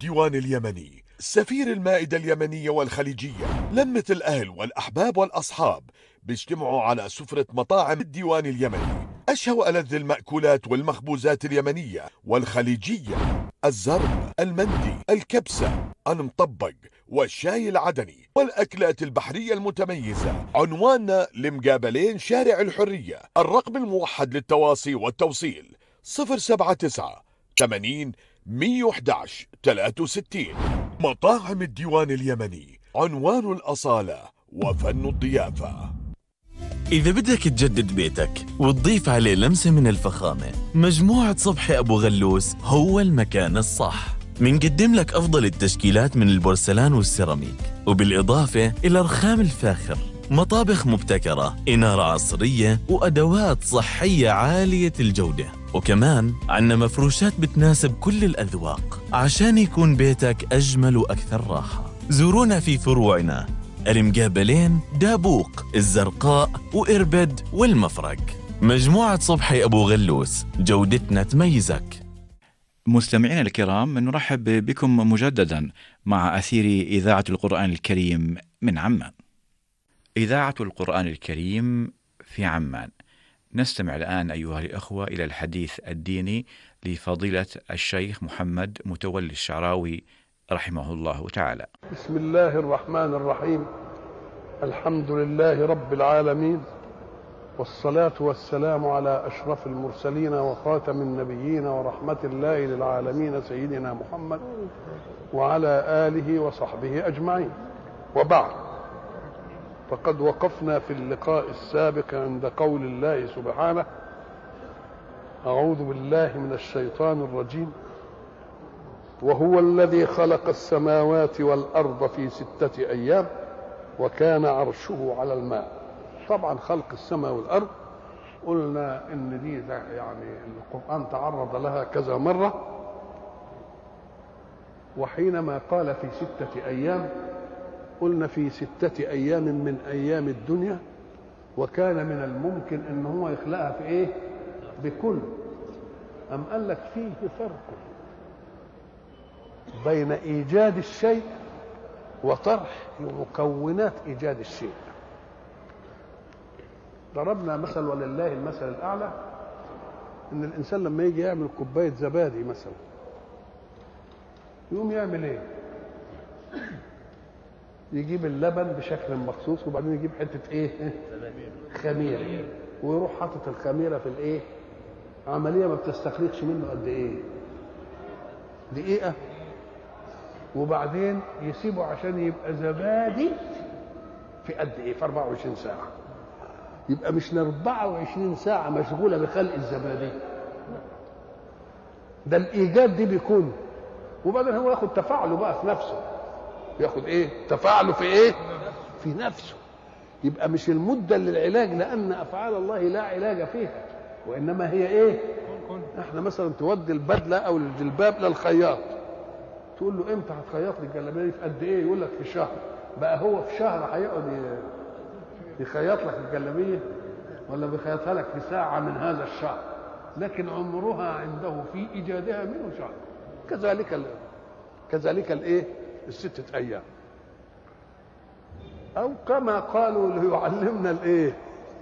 الديوان اليمني. سفير المائدة اليمنية والخليجية لمة الأهل والأحباب والأصحاب بيجتمعوا على سفرة مطاعم الديوان اليمني. أشهى وألذ المأكولات والمخبوزات اليمنية والخليجية: الزرب، المندي، الكبسة، المطبق، والشاي العدني، والأكلات البحرية المتميزة. عنواننا لمقابلين شارع الحرية. الرقم الموحد للتواصي والتوصيل 079 80 111 63. مطاعم الديوان اليمني، عنوان الأصالة وفن الضيافة. إذا بدك تجدد بيتك وتضيف عليه لمسة من الفخامة، مجموعة صبحي أبو غلوس هو المكان الصح. منقدم لك أفضل التشكيلات من البورسلان والسيراميك، وبالإضافة إلى رخام الفاخر، مطابخ مبتكرة، إنارة عصرية، وأدوات صحية عالية الجودة. وكمان عنا مفروشات بتناسب كل الأذواق عشان يكون بيتك أجمل وأكثر راحة. زورونا في فروعنا المقابلين، دابوق، الزرقاء، وإربد، والمفرق. مجموعة صبحي أبو غلوس، جودتنا تميزك. مستمعينا الكرام، نرحب بكم مجددا مع أثير إذاعة القرآن الكريم من عمان. إذاعة القرآن الكريم في عمان. نستمع الآن أيها الأخوة إلى الحديث الديني لفضيلة الشيخ محمد متولي الشعراوي رحمه الله تعالى. بسم الله الرحمن الرحيم. الحمد لله رب العالمين، والصلاة والسلام على أشرف المرسلين وخاتم النبيين ورحمة الله للعالمين سيدنا محمد وعلى آله وصحبه أجمعين. وبعد، فقد وقفنا في اللقاء السابق عند قول الله سبحانه: أعوذ بالله من الشيطان الرجيم: وهو الذي خلق السماوات والأرض في 6 أيام وكان عرشه على الماء. طبعا خلق السماء والأرض قلنا إن دي يعني القرآن تعرض لها كذا مرة، وحينما قال في 6 أيام قلنا في 6 أيام من أيام الدنيا، وكان من الممكن إن هو يخلقها في إيه؟ بكل. أم قال لك فيه فرق بين إيجاد الشيء وطرح مكونات إيجاد الشيء. ضربنا مثل ولله المثل الأعلى، إن الإنسان لما يجي يعمل كوباية زبادي مثلا، يقوم يعمل إيه؟ يجيب اللبن بشكل مخصوص، وبعدين يجيب حتة إيه؟ خميرة، ويروح حاطط الخميرة في الإيه؟ عملية ما بتستخرجش منه قد إيه؟ دقيقة، وبعدين يسيبه عشان يبقى زبادي في قد ايه؟ في 24 ساعة. يبقى مش ل 24 ساعة مشغولة بخلق الزبادي، ده الإيجاد دي بيكون، وبعدين هو ياخد تفاعله بقى في نفسه. ياخد ايه؟ تفاعله في ايه؟ في نفسه. يبقى مش المدة للعلاج، لأن أفعال الله لا علاج فيها، وإنما هي ايه؟ احنا مثلا تودي البدلة أو الجلباب للخياط، تقول له امتى هتخيط لي الجلابيه دي؟ في قد ايه؟ يقول لك في شهر. بقى هو في شهر هيقعد يخيط لك الجلابيه، ولا بيخيطها لك في ساعه من هذا الشهر؟ لكن عمرها عنده في ايجادها منه شهر. كذلك الايه؟ 6 أيام. او كما قالوا ليعلمنا الايه؟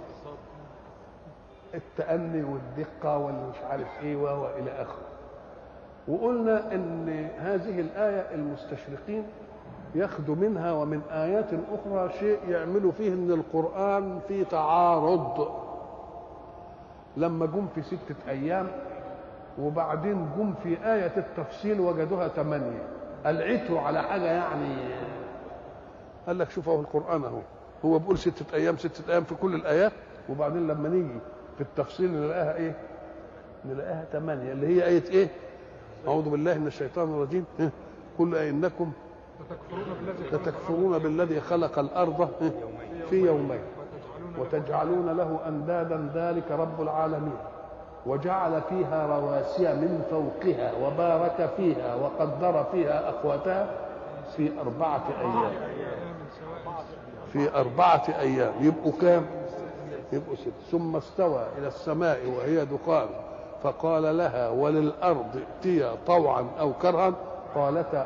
التأني والدقه والمش عارف ايه والى اخره. وقلنا ان هذه الآية المستشرقين ياخدوا منها ومن آيات أخرى شيء يعملوا فيه ان القرآن فيه تعارض. لما جم في 6 أيام وبعدين جم في آية التفصيل وجدوها 8، العتوا على حاجة يعني. قال لك شوفوا القرآن اهو، هو بيقول 6 أيام 6 أيام في كل الآيات، وبعدين لما نيجي في التفصيل نلاقيها ايه؟ نلاقيها 8، اللي هي آية ايه؟ أعوذ بالله من الشيطان الرجيم: قل إنكم لتكفرون بالذي خلق الأرض في يومين وتجعلون له أندادا ذلك رب العالمين وجعل فيها رواسي من فوقها وبارك فيها وقدر فيها أقواتها في 4 أيام. في 4 أيام يبقوا كام؟ يبقوا 6. ثم استوى إلى السماء وهي دخان فقال لها وللأرض ائتيا طوعا أو كرها قالتا